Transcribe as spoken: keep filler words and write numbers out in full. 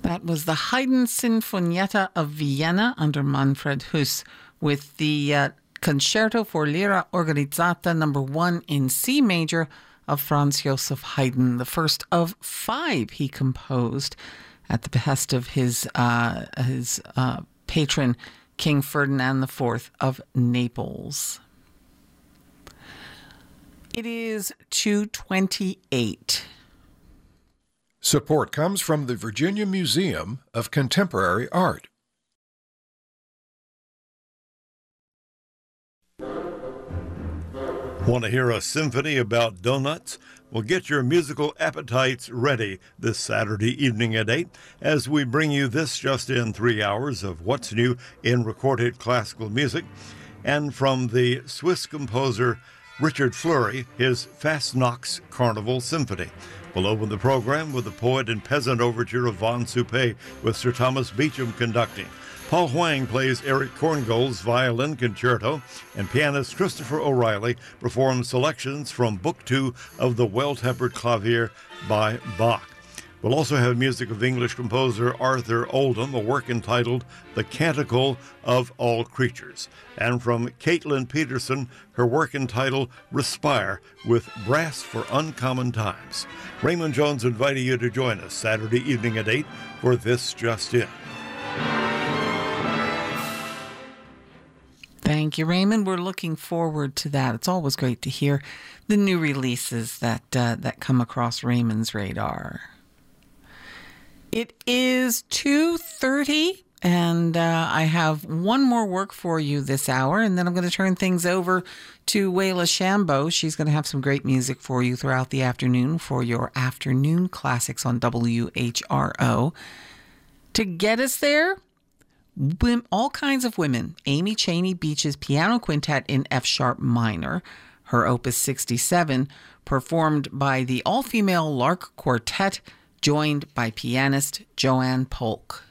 That was the Haydn Sinfonietta of Vienna under Manfred Huss with the uh, Concerto for Lira Organizzata number one in C major of Franz Joseph Haydn, the first of five he composed at the behest of his uh, his uh, patron, King Ferdinand the Fourth of Naples. It is two twenty-eight. Support comes from the Virginia Museum of Contemporary Art. Want to hear a symphony about donuts? Well, get your musical appetites ready this Saturday evening at eight as we bring you this just in three hours of what's new in recorded classical music. And from the Swiss composer Richard Fleury, his Fastnachts Carnival Symphony. We'll open the program with the poet and peasant overture of Von Suppé with Sir Thomas Beecham conducting. Paul Huang plays Eric Korngold's violin concerto, and pianist Christopher O'Reilly performs selections from Book Two of the Well-Tempered Clavier by Bach. We'll also have music of English composer Arthur Oldham, a work entitled The Canticle of All Creatures. And from Caitlin Peterson, her work entitled Respire with Brass for Uncommon Times. Raymond Jones inviting you to join us Saturday evening at eight for This Just In. Thank you, Raymond. We're looking forward to that. It's always great to hear the new releases that uh, that come across Raymond's radar. It is two thirty, and uh, I have one more work for you this hour, and then I'm going to turn things over to Wayla Shambo. She's going to have some great music for you throughout the afternoon for your afternoon classics on W H R O. To get us there, all kinds of women. Amy Cheney Beach's Piano Quintet in F-sharp minor, her Opus sixty-seven, performed by the all-female Lark Quartet, joined by pianist Joanne Polk.